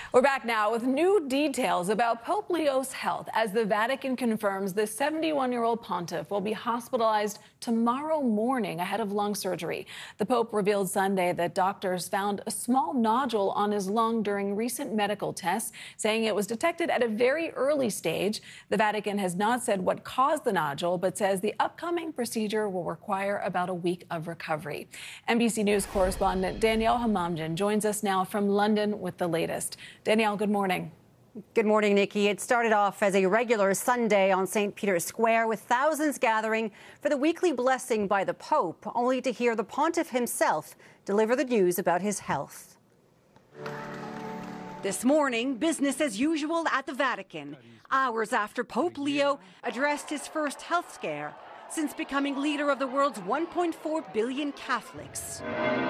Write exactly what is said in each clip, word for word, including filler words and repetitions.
We're back now with new details about Pope Leo's health as the Vatican confirms the seventy-one-year-old pontiff will be hospitalized tomorrow morning ahead of lung surgery. The Pope revealed Sunday that doctors found a small nodule on his lung during recent medical tests, saying it was detected at a very early stage. The Vatican has not said what caused the nodule, but says the upcoming procedure will require about a week of recovery. N B C News correspondent Danielle Hamamdin joins us now from London with the latest. Danielle, good morning. Good morning, Nikki. It started off as a regular Sunday on Saint Peter's Square with thousands gathering for the weekly blessing by the Pope, only to hear the pontiff himself deliver the news about his health. This morning, business as usual at the Vatican, hours after Pope Leo addressed his first health scare since becoming leader of the world's one point four billion Catholics.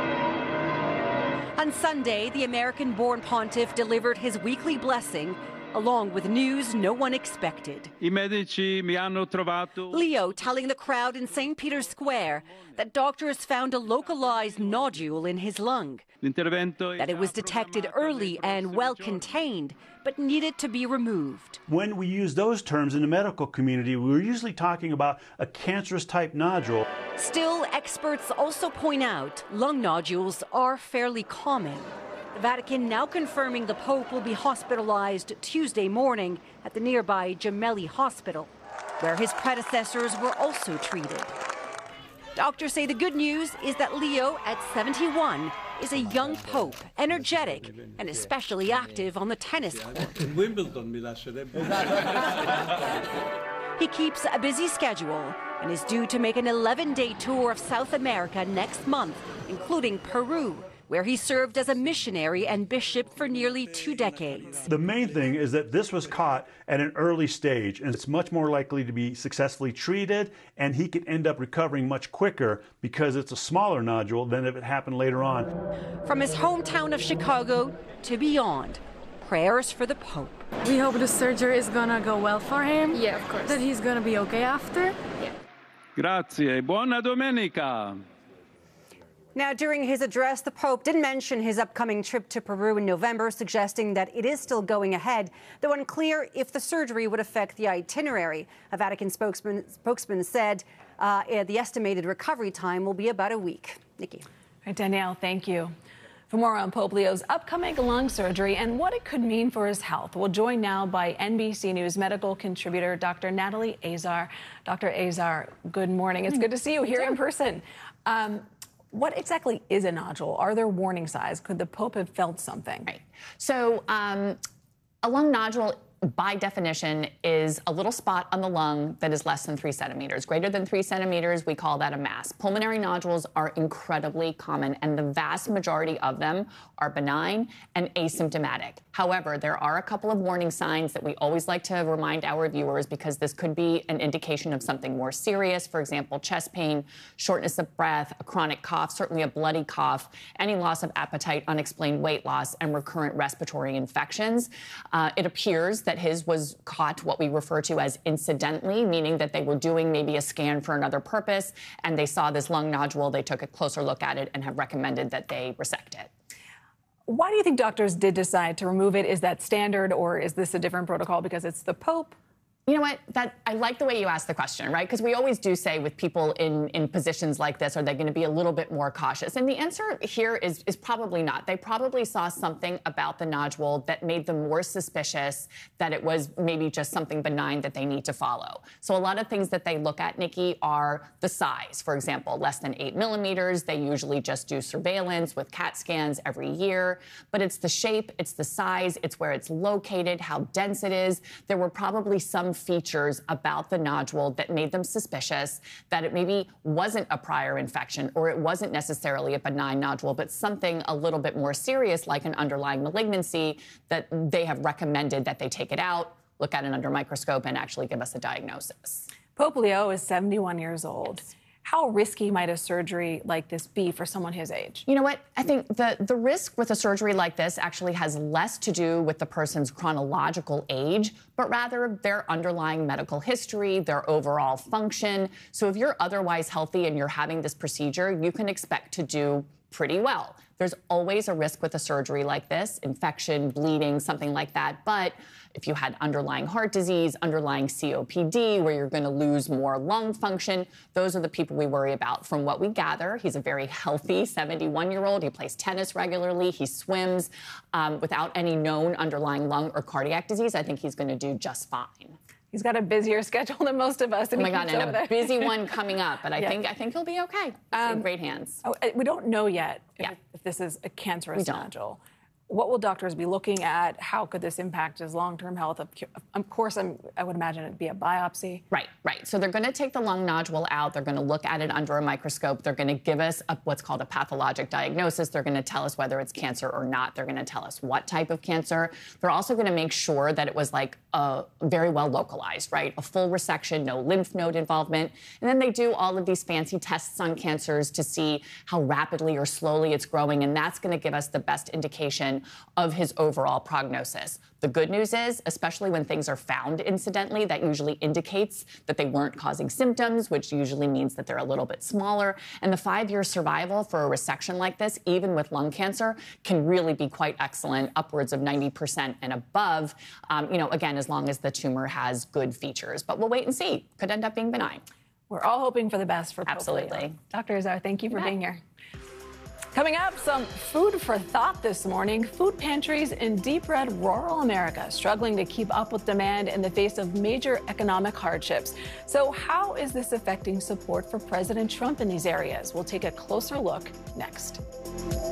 On Sunday, the American-born pontiff delivered his weekly blessing, along with news no one expected. I medici mi hanno trovato. Leo telling the crowd in Saint Peter's Square that doctors found a localized nodule in his lung, that it was detected early and well contained, but needed to be removed. When we use those terms in the medical community, we're usually talking about a cancerous type nodule. Still, experts also point out lung nodules are fairly common. The Vatican now confirming the Pope will be hospitalized Tuesday morning at the nearby Gemelli Hospital, where his predecessors were also treated. Doctors say the good news is that Leo, at seventy-one, is a young pope, energetic and especially active on the tennis court. He keeps a busy schedule and is due to make an eleven-day tour of South America next month, including Peru, where he served as a missionary and bishop for nearly two decades. The main thing is that this was caught at an early stage, and it's much more likely to be successfully treated, and he could end up recovering much quicker because it's a smaller nodule than if it happened later on. From his hometown of Chicago to beyond, prayers for the Pope. We hope the surgery is gonna go well for him. Yeah, of course. That he's gonna be okay after. Yeah. Grazie. Buona domenica. Now, during his address, the Pope did mention his upcoming trip to Peru in November, suggesting that it is still going ahead, though unclear if the surgery would affect the itinerary. A Vatican spokesman, spokesman said uh, the estimated recovery time will be about a week. Nikki. All right, Danielle, thank you. For more on Pope Leo's upcoming lung surgery and what it could mean for his health, we'll join now by N B C News medical contributor Doctor Natalie Azar. Doctor Azar, good morning. It's good to see you here in person. Um, What exactly is a nodule? Are there warning signs? Could the Pope have felt something? Right. So um, a lung nodule, by definition, is a little spot on the lung that is less than three centimeters. Greater than three centimeters, we call that a mass. Pulmonary nodules are incredibly common, and the vast majority of them are benign and asymptomatic. However, there are a couple of warning signs that we always like to remind our viewers because this could be an indication of something more serious. For example, chest pain, shortness of breath, a chronic cough, certainly a bloody cough, any loss of appetite, unexplained weight loss, and recurrent respiratory infections. Uh, it appears that his was caught what we refer to as incidentally, meaning that they were doing maybe a scan for another purpose, and they saw this lung nodule, they took a closer look at it and have recommended that they resect it. Why do you think doctors did decide to remove it? Is that standard, or is this a different protocol because it's the Pope? You know what? That I like the way you asked the question, right? Because we always do say with people in, in positions like this, are they going to be a little bit more cautious? And the answer here is, is probably not. They probably saw something about the nodule that made them more suspicious that it was maybe just something benign that they need to follow. So a lot of things that they look at, Nikki, are the size. For example, less than eight millimeters. They usually just do surveillance with CAT scans every year. But it's the shape, it's the size, it's where it's located, how dense it is. There were probably some features about the nodule that made them suspicious that it maybe wasn't a prior infection or it wasn't necessarily a benign nodule, but something a little bit more serious like an underlying malignancy that they have recommended that they take it out, look at it under a microscope, and actually give us a diagnosis. Pope Leo is seventy-one years old. How risky might a surgery like this be for someone his age? You know what? I think the, the risk with a surgery like this actually has less to do with the person's chronological age, but rather their underlying medical history, their overall function. So if you're otherwise healthy and you're having this procedure, you can expect to do pretty well. There's always a risk with a surgery like this, infection, bleeding, something like that. But if you had underlying heart disease, underlying C O P D, where you're going to lose more lung function, those are the people we worry about. From what we gather, he's a very healthy seventy-one-year-old. He plays tennis regularly. He swims um, without any known underlying lung or cardiac disease. I think he's going to do just fine. He's got a busier schedule than most of us. Oh my God, and a busy one coming up. But I yeah. think I think he'll be okay. He's in great hands. Oh, we don't know yet yeah. if, if this is a cancerous nodule. What will doctors be looking at? How could this impact his long-term health? Of course, I'm, I would imagine it'd be a biopsy. Right, right. So they're going to take the lung nodule out. They're going to look at it under a microscope. They're going to give us a, what's called a pathologic diagnosis. They're going to tell us whether it's cancer or not. They're going to tell us what type of cancer. They're also going to make sure that it was like uh, very well localized, right? A full resection, no lymph node involvement. And then they do all of these fancy tests on cancers to see how rapidly or slowly it's growing. And that's going to give us the best indication of his overall prognosis. The good news is, especially when things are found incidentally, that usually indicates that they weren't causing symptoms, which usually means that they're a little bit smaller. And the five-year survival for a resection like this, even with lung cancer, can really be quite excellent, upwards of ninety percent and above, um, you know, again, as long as the tumor has good features. But we'll wait and see. Could end up being benign. We're all hoping for the best for Pope Absolutely. Leo. Doctor Azar, thank you for Yeah. being here. Coming up, some food for thought this morning. Food pantries in deep red rural America struggling to keep up with demand in the face of major economic hardships. So how is this affecting support for President Trump in these areas? We'll take a closer look next.